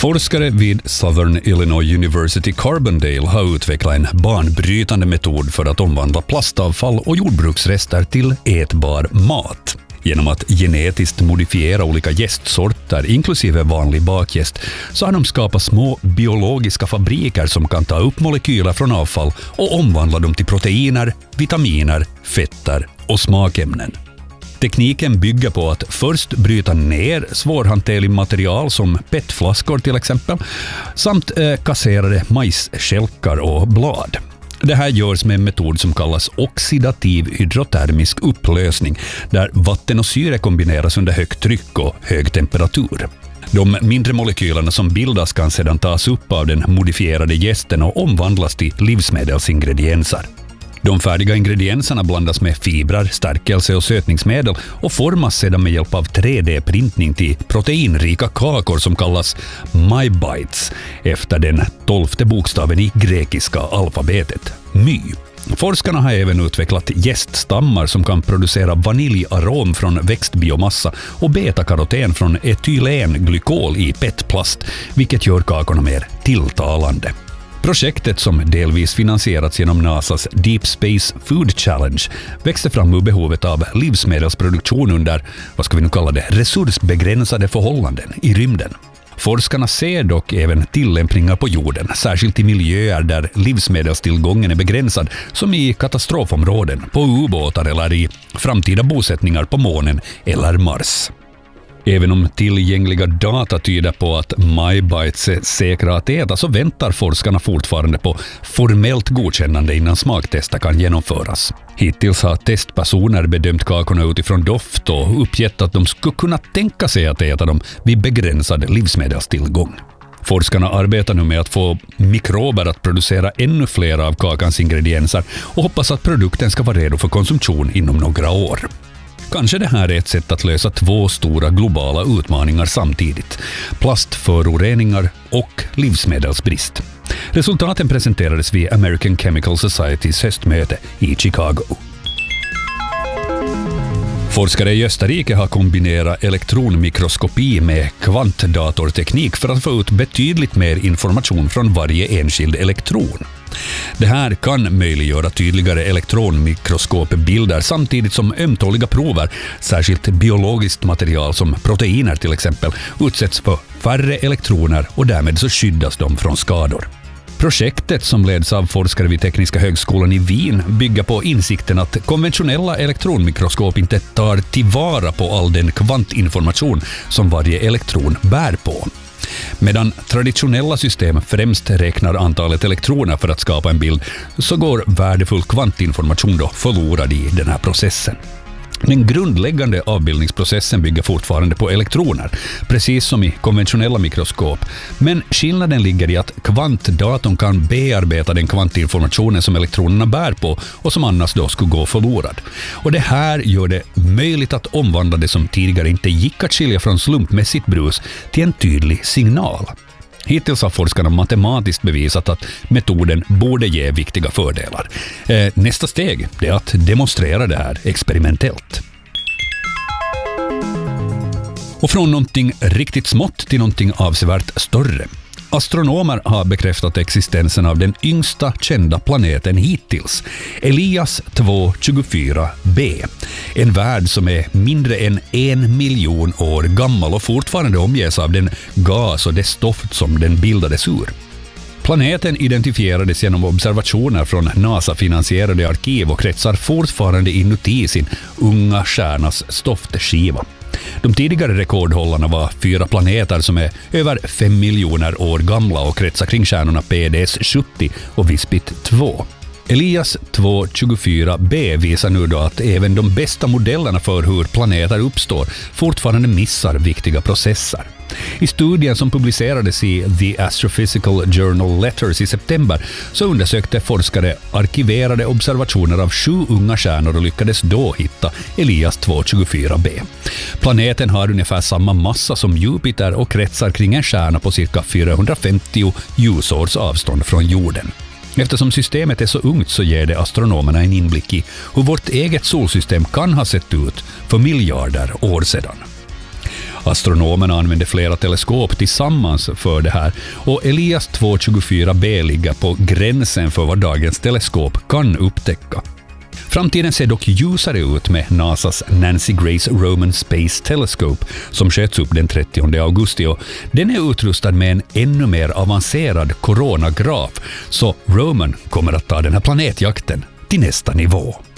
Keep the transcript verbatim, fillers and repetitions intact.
Forskare vid Southern Illinois University Carbondale har utvecklat en banbrytande metod för att omvandla plastavfall och jordbruksrester till ätbar mat. Genom att genetiskt modifiera olika jästsorter, inklusive vanlig bakjäst, så har de skapat små biologiska fabriker som kan ta upp molekyler från avfall och omvandla dem till proteiner, vitaminer, fetter och smakämnen. Tekniken bygger på att först bryta ner svårhanterlig material som petflaskor till exempel, samt eh, kasserade majsskälkar och blad. Det här görs med en metod som kallas oxidativ hydrotermisk upplösning, där vatten och syre kombineras under högt tryck och hög temperatur. De mindre molekylerna som bildas kan sedan tas upp av den modifierade jästen och omvandlas till livsmedelsingredienser. De färdiga ingredienserna blandas med fibrer, stärkelse och sötningsmedel och formas sedan med hjälp av tre D-printning till proteinrika kakor som kallas mybites, efter den tolfte bokstaven i grekiska alfabetet, my. Forskarna har även utvecklat jäststammar som kan producera vaniljarom från växtbiomassa och beta-karoten från etylenglykol i petplast, vilket gör kakorna mer tilltalande. Projektet, som delvis finansierats genom NASAs Deep Space Food Challenge, växte fram ur behovet av livsmedelsproduktion under, vad ska vi nu kalla det, resursbegränsade förhållanden i rymden. Forskarna ser dock även tillämpningar på jorden, särskilt i miljöer där livsmedelstillgången är begränsad, som i katastrofområden, på ubåtar eller i framtida bosättningar på månen eller Mars. Även om tillgängliga data tyder på att mybites är säkra att äta, så väntar forskarna fortfarande på formellt godkännande innan smaktester kan genomföras. Hittills har testpersoner bedömt kakorna utifrån doft och uppgett att de skulle kunna tänka sig att äta dem vid begränsad livsmedelstillgång. Forskarna arbetar nu med att få mikrober att producera ännu fler av kakans ingredienser och hoppas att produkten ska vara redo för konsumtion inom några år. Kanske det här är ett sätt att lösa två stora globala utmaningar samtidigt: plastföroreningar och livsmedelsbrist. Resultaten presenterades vid American Chemical Societys höstmöte i Chicago. Forskare i Österrike har kombinerat elektronmikroskopi med kvantdatorteknik för att få ut betydligt mer information från varje enskild elektron. Det här kan möjliggöra tydligare elektronmikroskopbilder samtidigt som ömtåliga prover, särskilt biologiskt material som proteiner till exempel, utsätts för färre elektroner och därmed så skyddas de från skador. Projektet, som leds av forskare vid Tekniska högskolan i Wien, bygger på insikten att konventionella elektronmikroskop inte tar tillvara på all den kvantinformation som varje elektron bär på. Medan traditionella system främst räknar antalet elektroner för att skapa en bild, så går värdefull kvantinformation då förlorad i den här processen. Den grundläggande avbildningsprocessen bygger fortfarande på elektroner, precis som i konventionella mikroskop, men skillnaden ligger i att kvantdatorn kan bearbeta den kvantinformationen som elektronerna bär på och som annars då skulle gå förlorad. Och det här gör det möjligt att omvandla det som tidigare inte gick att skilja från slumpmässigt brus till en tydlig signal. Hittills har forskarna matematiskt bevisat att metoden borde ge viktiga fördelar. Eh, nästa steg är att demonstrera det här experimentellt. Och från någonting riktigt smått till någonting avsevärt större. Astronomer har bekräftat existensen av den yngsta kända planeten hittills, Elias två tjugofyra b. En värld som är mindre än en miljon år gammal och fortfarande omges av den gas och det stoft som den bildades ur. Planeten identifierades genom observationer från NASA-finansierade arkiv och kretsar fortfarande inuti sin unga stjärnas stoftskiva. De tidigare rekordhållarna var fyra planeter som är över fem miljoner år gamla och kretsar kring stjärnorna P D S sjuttio och Wispit två. Elias två tjugofyra b visar nu då att även de bästa modellerna för hur planeter uppstår fortfarande missar viktiga processer. I studien som publicerades i The Astrophysical Journal Letters i september så undersökte forskare arkiverade observationer av sju unga stjärnor och lyckades då hitta Elias två tjugofyra b. Planeten har ungefär samma massa som Jupiter och kretsar kring en stjärna på cirka fyrahundrafemtio ljusårs avstånd från jorden. Eftersom systemet är så ungt så ger det astronomerna en inblick i hur vårt eget solsystem kan ha sett ut för miljarder år sedan. Astronomerna använder flera teleskop tillsammans för det här och Elias två tjugofyra b ligger på gränsen för vad dagens teleskop kan upptäcka. Framtiden ser dock ljusare ut med NASAs Nancy Grace Roman Space Telescope som sköts upp den trettionde augusti och den är utrustad med en ännu mer avancerad koronagraf, så Roman kommer att ta den här planetjakten till nästa nivå.